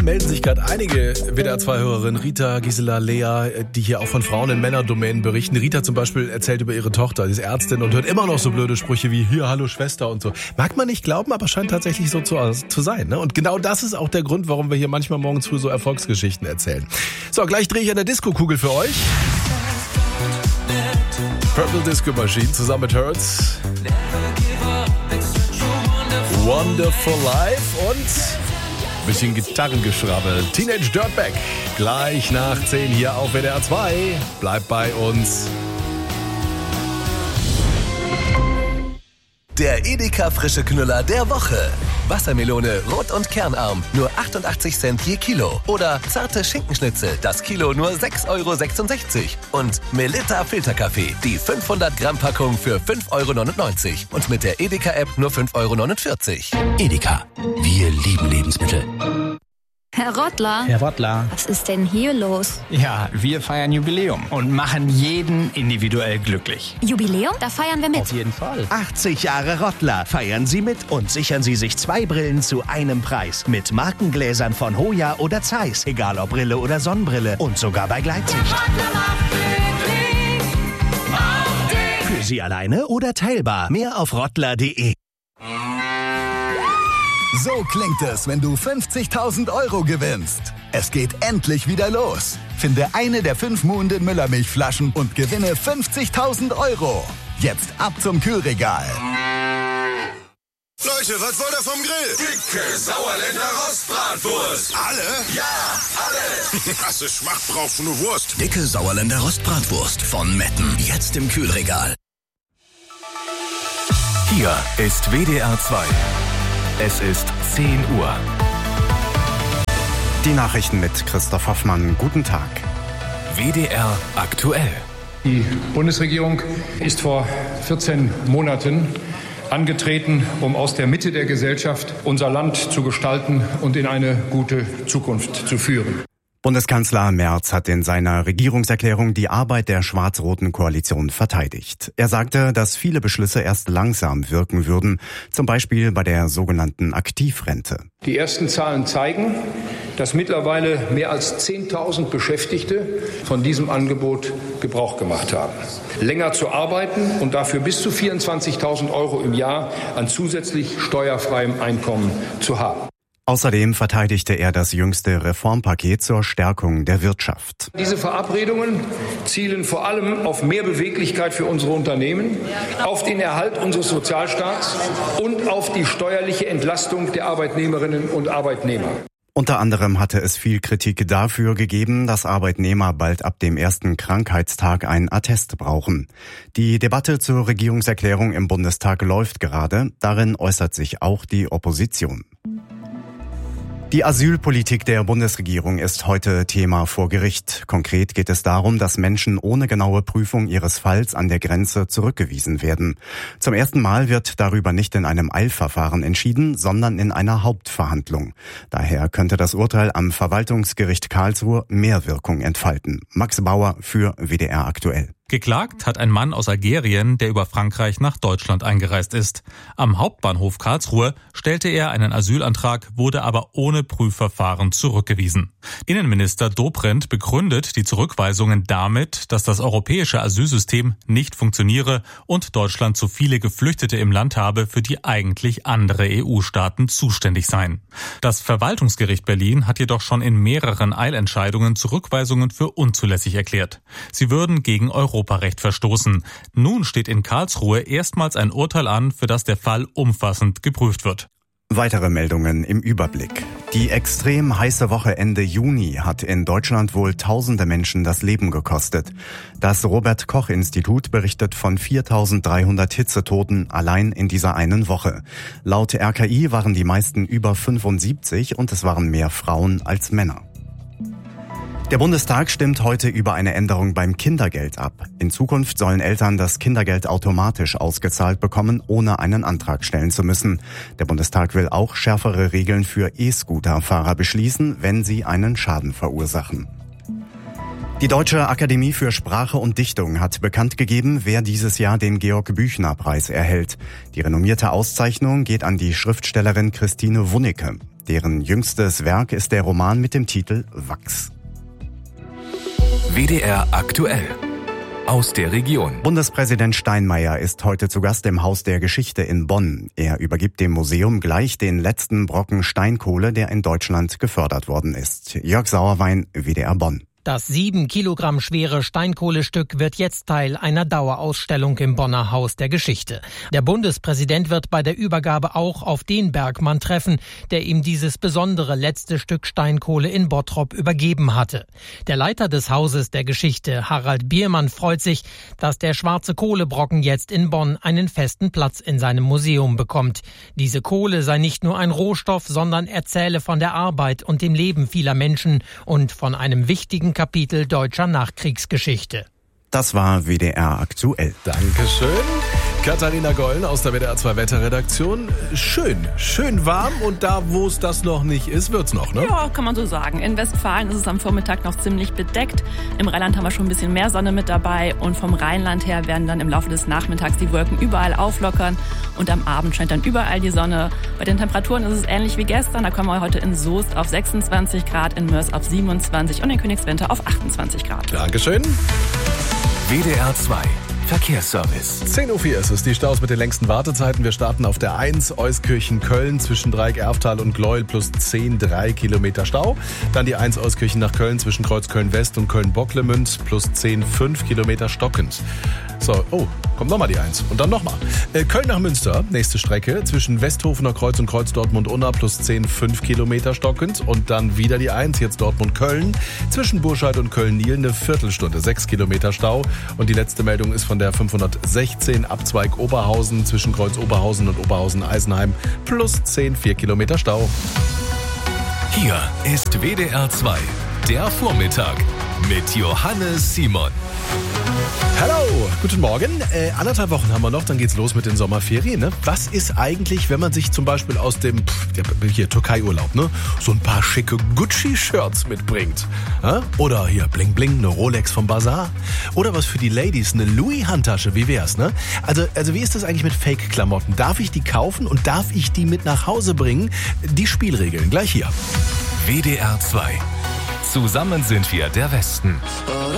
melden sich gerade einige WDR2-Hörerinnen, Rita, Gisela, Lea, die hier auch von Frauen in Männerdomänen berichten. Rita zum Beispiel erzählt über ihre Tochter, die ist Ärztin und hört immer noch so blöde Sprüche wie hier, hallo Schwester und so. Mag man nicht glauben, aber scheint tatsächlich so zu sein. Ne? Und genau das ist auch der Grund, warum wir hier manchmal morgens früh so Erfolgsgeschichten erzählen. So, gleich drehe ich eine Disco-Kugel für euch. Purple Disco Machine zusammen mit Hurts. Wonderful Life und bisschen Gitarrengeschrabbel. Teenage Dirtbag. Gleich nach 10 hier auf WDR 2. Bleibt bei uns. Der Edeka frische Knüller der Woche. Wassermelone, rot und kernarm, nur 88 Cent je Kilo. Oder zarte Schinkenschnitzel, das Kilo nur 6,66 €. Und Melitta Filterkaffee, die 500 Gramm Packung für 5,99 € und mit der Edeka-App nur 5,49 €. Edeka, wir lieben Lebensmittel. Herr Rottler. Herr Rottler. Was ist denn hier los? Ja, wir feiern Jubiläum und machen jeden individuell glücklich. Jubiläum? Da feiern wir mit. Auf jeden Fall. 80 Jahre Rottler. Feiern Sie mit und sichern Sie sich 2 Brillen zu einem Preis. Mit Markengläsern von Hoya oder Zeiss. Egal ob Brille oder Sonnenbrille. Und sogar bei Gleitsicht. Für Sie alleine oder teilbar. Mehr auf rottler.de. So klingt es, wenn du 50.000 € gewinnst. Es geht endlich wieder los. Finde eine der 5 Muhnden Müllermilchflaschen und gewinne 50.000 €. Jetzt ab zum Kühlregal. Leute, was wollt ihr vom Grill? Dicke Sauerländer Rostbratwurst. Alle? Ja, alle. Krasse Schmacht brauchst du nur Wurst. Dicke Sauerländer Rostbratwurst von Metten. Jetzt im Kühlregal. Hier ist WDR 2. Es ist 10 Uhr. Die Nachrichten mit Christoph Hoffmann. Guten Tag. WDR aktuell. Die Bundesregierung ist vor 14 Monaten angetreten, um aus der Mitte der Gesellschaft unser Land zu gestalten und in eine gute Zukunft zu führen. Bundeskanzler Merz hat in seiner Regierungserklärung die Arbeit der schwarz-roten Koalition verteidigt. Er sagte, dass viele Beschlüsse erst langsam wirken würden, zum Beispiel bei der sogenannten Aktivrente. Die ersten Zahlen zeigen, dass mittlerweile mehr als 10.000 Beschäftigte von diesem Angebot Gebrauch gemacht haben. Länger zu arbeiten und dafür bis zu 24.000 € im Jahr an zusätzlich steuerfreiem Einkommen zu haben. Außerdem verteidigte er das jüngste Reformpaket zur Stärkung der Wirtschaft. Diese Verabredungen zielen vor allem auf mehr Beweglichkeit für unsere Unternehmen, auf den Erhalt unseres Sozialstaats und auf die steuerliche Entlastung der Arbeitnehmerinnen und Arbeitnehmer. Unter anderem hatte es viel Kritik dafür gegeben, dass Arbeitnehmer bald ab dem ersten Krankheitstag ein Attest brauchen. Die Debatte zur Regierungserklärung im Bundestag läuft gerade. Darin äußert sich auch die Opposition. Die Asylpolitik der Bundesregierung ist heute Thema vor Gericht. Konkret geht es darum, dass Menschen ohne genaue Prüfung ihres Falls an der Grenze zurückgewiesen werden. Zum ersten Mal wird darüber nicht in einem Eilverfahren entschieden, sondern in einer Hauptverhandlung. Daher könnte das Urteil am Verwaltungsgericht Karlsruhe mehr Wirkung entfalten. Max Bauer für WDR aktuell. Geklagt hat ein Mann aus Algerien, der über Frankreich nach Deutschland eingereist ist. Am Hauptbahnhof Karlsruhe stellte er einen Asylantrag, wurde aber ohne Prüfverfahren zurückgewiesen. Innenminister Dobrindt begründet die Zurückweisungen damit, dass das europäische Asylsystem nicht funktioniere und Deutschland zu viele Geflüchtete im Land habe, für die eigentlich andere EU-Staaten zuständig seien. Das Verwaltungsgericht Berlin hat jedoch schon in mehreren Eilentscheidungen Zurückweisungen für unzulässig erklärt. Sie würden gegen Europarecht verstoßen. Nun steht in Karlsruhe erstmals ein Urteil an, für das der Fall umfassend geprüft wird. Weitere Meldungen im Überblick. Die extrem heiße Woche Ende Juni hat in Deutschland wohl tausende Menschen das Leben gekostet. Das Robert-Koch-Institut berichtet von 4.300 Hitzetoten allein in dieser einen Woche. Laut RKI waren die meisten über 75 und es waren mehr Frauen als Männer. Der Bundestag stimmt heute über eine Änderung beim Kindergeld ab. In Zukunft sollen Eltern das Kindergeld automatisch ausgezahlt bekommen, ohne einen Antrag stellen zu müssen. Der Bundestag will auch schärfere Regeln für E-Scooter-Fahrer beschließen, wenn sie einen Schaden verursachen. Die Deutsche Akademie für Sprache und Dichtung hat bekannt gegeben, wer dieses Jahr den Georg-Büchner-Preis erhält. Die renommierte Auszeichnung geht an die Schriftstellerin Christine Wunnecke. Deren jüngstes Werk ist der Roman mit dem Titel Wachs. WDR aktuell. Aus der Region. Bundespräsident Steinmeier ist heute zu Gast im Haus der Geschichte in Bonn. Er übergibt dem Museum gleich den letzten Brocken Steinkohle, der in Deutschland gefördert worden ist. Jörg Sauerwein, WDR Bonn. Das 7 Kilogramm schwere Steinkohlestück wird jetzt Teil einer Dauerausstellung im Bonner Haus der Geschichte. Der Bundespräsident wird bei der Übergabe auch auf den Bergmann treffen, der ihm dieses besondere letzte Stück Steinkohle in Bottrop übergeben hatte. Der Leiter des Hauses der Geschichte, Harald Biermann, freut sich, dass der schwarze Kohlebrocken jetzt in Bonn einen festen Platz in seinem Museum bekommt. Diese Kohle sei nicht nur ein Rohstoff, sondern erzähle von der Arbeit und dem Leben vieler Menschen und von einem wichtigen Kapitel deutscher Nachkriegsgeschichte. Das war WDR aktuell. Dankeschön. Katharina Gollen aus der WDR 2 Wetterredaktion. Schön warm und da, wo es das noch nicht ist, wird's noch, ne? Ja, kann man so sagen. In Westfalen ist es am Vormittag noch ziemlich bedeckt. Im Rheinland haben wir schon ein bisschen mehr Sonne mit dabei und vom Rheinland her werden dann im Laufe des Nachmittags die Wolken überall auflockern und am Abend scheint dann überall die Sonne. Bei den Temperaturen ist es ähnlich wie gestern. Da kommen wir heute in Soest auf 26 Grad, in Mörs auf 27 und in Königswinter auf 28 Grad. Dankeschön. WDR 2 Verkehrsservice. 10.04 Uhr ist es, die Staus mit den längsten Wartezeiten. Wir starten auf der 1 Euskirchen-Köln zwischen Dreieck-Erftal und Gleuel plus 10, 3 Kilometer Stau. Dann die 1 Euskirchen nach Köln zwischen Kreuzköln-West und Köln-Bocklemünd plus 10, 5 Kilometer stockend. So, kommt nochmal die 1 und dann nochmal. Köln nach Münster, nächste Strecke zwischen Westhofener Kreuz und Kreuz Dortmund-Unna plus 10, 5 Kilometer stockend. Und dann wieder die 1, jetzt Dortmund-Köln zwischen Burscheid und Köln-Niel eine Viertelstunde, 6 Kilometer Stau. Und die letzte Meldung ist von der 516 Abzweig Oberhausen zwischen Kreuz Oberhausen und Oberhausen-Eisenheim plus 10, 4 Kilometer Stau. Hier ist WDR 2, der Vormittag mit Johannes Simon. Hallo, guten Morgen. 1,5 Wochen haben wir noch, dann geht's los mit den Sommerferien. Ne? Was ist eigentlich, wenn man sich zum Beispiel aus dem Türkei-Urlaub, ne, so ein paar schicke Gucci-Shirts mitbringt? Ja? Oder hier Bling Bling, eine Rolex vom Bazar? Oder was für die Ladies, eine Louis-Handtasche, wie wär's? Ne? Also wie ist das eigentlich mit Fake-Klamotten? Darf ich die kaufen und darf ich die mit nach Hause bringen? Die Spielregeln gleich hier. WDR 2. Zusammen sind wir der Westen.